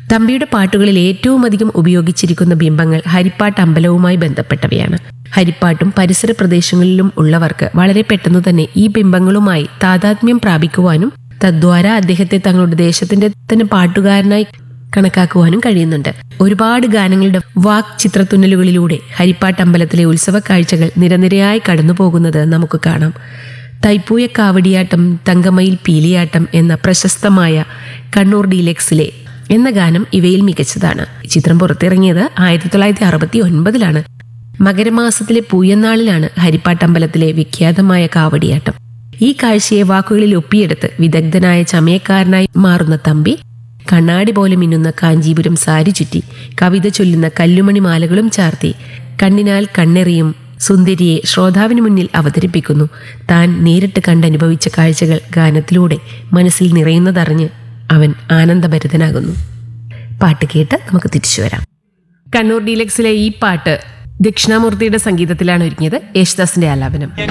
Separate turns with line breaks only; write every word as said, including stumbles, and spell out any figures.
തമ്പിയുടെ പാട്ടുകളിൽ ഏറ്റവും അധികം ഉപയോഗിച്ചിരിക്കുന്ന ബിംബങ്ങൾ ഹരിപ്പാട്ട് അമ്പലവുമായി ബന്ധപ്പെട്ടവയാണ്. ഹരിപ്പാട്ടും പരിസര പ്രദേശങ്ങളിലും ഉള്ളവർക്ക് വളരെ പെട്ടെന്ന് തന്നെ ഈ ബിംബങ്ങളുമായി താതാത്മ്യം പ്രാപിക്കുവാനും തദ്വാര അദ്ദേഹത്തെ തങ്ങളുടെ ദേശത്തിന്റെ തന്നെ പാട്ടുകാരനായി കണക്കാക്കുവാനും കഴിയുന്നുണ്ട്. ഒരുപാട് ഗാനങ്ങളുടെ വാക് ചിത്രത്തുന്നലുകളിലൂടെ ഹരിപ്പാട്ട് അമ്പലത്തിലെ ഉത്സവ കാഴ്ചകൾ നിരനിരയായി കടന്നു പോകുന്നത് നമുക്ക് കാണാം. തൈപ്പൂയ കാവടിയാട്ടം, തങ്കമയിൽ പീലിയാട്ടം എന്ന പ്രശസ്തമായ കണ്ണൂർ ഡീലക്സിലെ എന്ന ഗാനം ഇവയിൽ മികച്ചതാണ്. ചിത്രം പുറത്തിറങ്ങിയത് ആയിരത്തി തൊള്ളായിരത്തി അറുപത്തി ഒൻപതിലാണ്. മകരമാസത്തിലെ പൂയന്നാളിലാണ് ഹരിപ്പാട്ടമ്പലത്തിലെ വിഖ്യാതമായ കാവടിയാട്ടം. ഈ കാഴ്ചയെ വാക്കുകളിൽ ഒപ്പിയെടുത്ത് വിദഗ്ധനായ ചമയക്കാരനായി മാറുന്ന തമ്പി കണ്ണാടി പോലെ മിന്നുന്ന കാഞ്ചീപുരം സാരി ചുറ്റി കവിത ചൊല്ലുന്ന കല്ലുമണി മാലകളും ചാർത്തി കണ്ണിനാൽ കണ്ണെറിയും സുന്ദരിയെ ശ്രോതാവിന് മുന്നിൽ അവതരിപ്പിക്കുന്നു. താൻ നേരിട്ട് കണ്ടനുഭവിച്ച കാഴ്ചകൾ ഗാനത്തിലൂടെ മനസ്സിൽ നിറയുന്നതറിഞ്ഞ് അവൻ ആനന്ദഭരിതനാകുന്നു. പാട്ട് കേട്ട് നമുക്ക് തിരിച്ചു വരാം. കണ്ണൂർ ഡീലക്സിലെ ഈ പാട്ട് ദക്ഷിണാമൂർത്തിയുടെ സംഗീതത്തിലാണ് ഒരുങ്ങിയത്. യേശുദാസിന്റെ ആലാപനം.